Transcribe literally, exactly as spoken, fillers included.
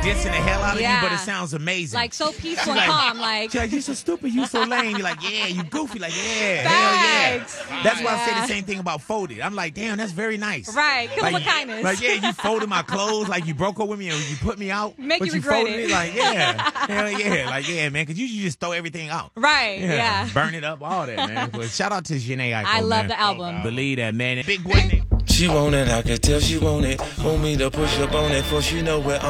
dissing the hell out of Yeah. you, but it sounds amazing. Like so peaceful She's and like- calm. Like, She's like, you so stupid, you so lame. You're like, yeah, you goofy. Like, yeah, hell Facts. yeah. That's why I say Yeah. the same thing about folded. I'm like, damn, that's very nice. right. Kill Like, with kindness. like, yeah, you folded my clothes, like you broke up with me and you put me out. Make but you you regret folded it. it. Like, yeah, hell yeah, like, yeah, man, because you usually just throw everything out. right. Yeah. Burn it up, all that, man. But shout out to Jhené Aiko, I love man. the album. Believe that, man. Big boy name. She want it, I can tell she want it. Want me to push up on it, for she know where